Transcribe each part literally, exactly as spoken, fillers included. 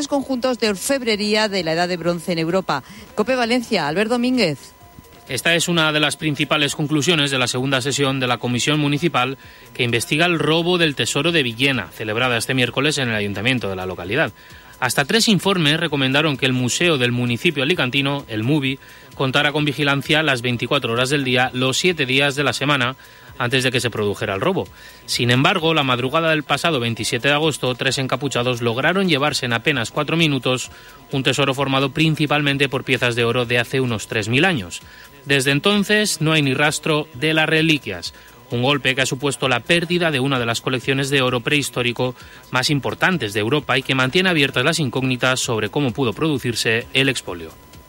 conjuntos de orfebrería de la Edad de Bronce en Europa. COPE Valencia, Albert Domínguez. Esta es una de las principales conclusiones de la segunda sesión de la Comisión Municipal que investiga el robo del Tesoro de Villena, celebrada este miércoles en el Ayuntamiento de la localidad. Hasta tres informes recomendaron que el Museo del Municipio Alicantino, el MUBI, contara con vigilancia las veinticuatro horas del día, los siete días de la semana, antes de que se produjera el robo. Sin embargo, la madrugada del pasado veintisiete de agosto, tres encapuchados lograron llevarse en apenas cuatro minutos un tesoro formado principalmente por piezas de oro de hace unos tres mil años. Desde entonces no hay ni rastro de las reliquias, un golpe que ha supuesto la pérdida de una de las colecciones de oro prehistórico más importantes de Europa y que mantiene abiertas las incógnitas sobre cómo pudo producirse el expolio.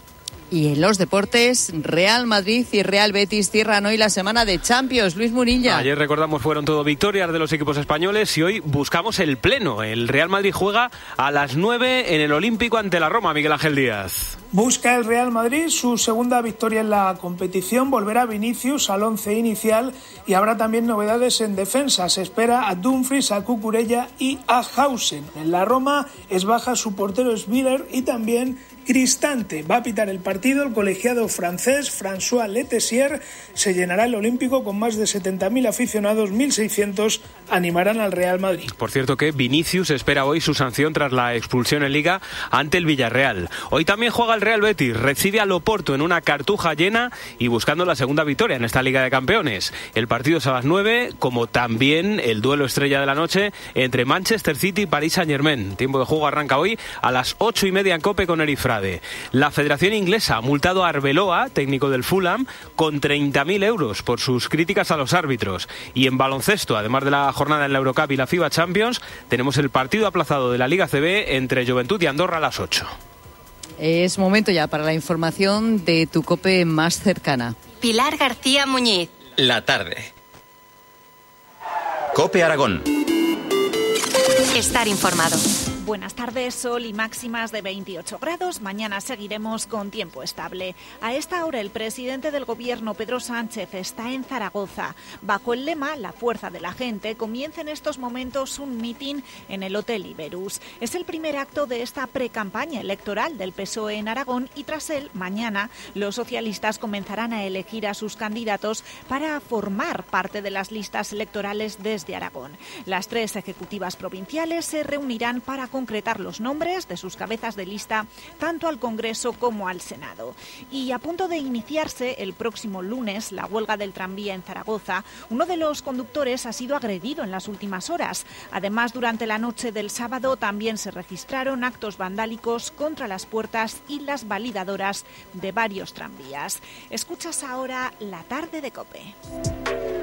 Y en los deportes, Real Madrid y Real Betis cierran hoy la semana de Champions. Luis Murilla. Ayer, recordamos, fueron todo victorias de los equipos españoles y hoy buscamos el pleno. El Real Madrid juega a las nueve en el Olímpico ante la Roma, Miguel Ángel Díaz. Busca el Real Madrid su segunda victoria en la competición, volverá Vinicius al once inicial y habrá también novedades en defensa. Se espera a Dumfries, a Cucurella y a Hausen. En la Roma es baja su portero Sviller y también Cristante. Va a pitar el partido el colegiado francés François Letessier. Se llenará el Olímpico con más de setenta mil aficionados, mil seiscientos animarán al Real Madrid. Por cierto que Vinicius espera hoy su sanción tras la expulsión en Liga ante el Villarreal. Hoy también juega el Real Betis, recibe al Oporto en una Cartuja llena y buscando la segunda victoria en esta Liga de Campeones. El partido es a las nueve, como también el duelo estrella de la noche entre Manchester City y Paris Saint-Germain. Tiempo de juego arranca hoy a las ocho y media en COPE con Erifrade. La Federación Inglesa ha multado a Arbeloa, técnico del Fulham, con treinta mil euros por sus críticas a los árbitros. Y en baloncesto, además de la jornada en la Eurocup y la FIBA Champions, tenemos el partido aplazado de la Liga C B entre Juventud y Andorra a las ocho. Es momento ya para la información de tu COPE más cercana. Pilar García Muñiz. La tarde. COPE Aragón. Estar informado. Buenas tardes, sol y máximas de veintiocho grados. Mañana seguiremos con tiempo estable. A esta hora el presidente del Gobierno, Pedro Sánchez, está en Zaragoza. Bajo el lema La fuerza de la gente, comienza en estos momentos un mitin en el Hotel Iberus. Es el primer acto de esta precampaña electoral del P S O E en Aragón y tras él, mañana, los socialistas comenzarán a elegir a sus candidatos para formar parte de las listas electorales desde Aragón. Las tres ejecutivas provinciales se reunirán para concretar los nombres de sus cabezas de lista tanto al Congreso como al Senado. Y a punto de iniciarse el próximo lunes la huelga del tranvía en Zaragoza, uno de los conductores ha sido agredido en las últimas horas. Además, durante la noche del sábado también se registraron actos vandálicos contra las puertas y las validadoras de varios tranvías. Escuchas ahora La tarde de COPE.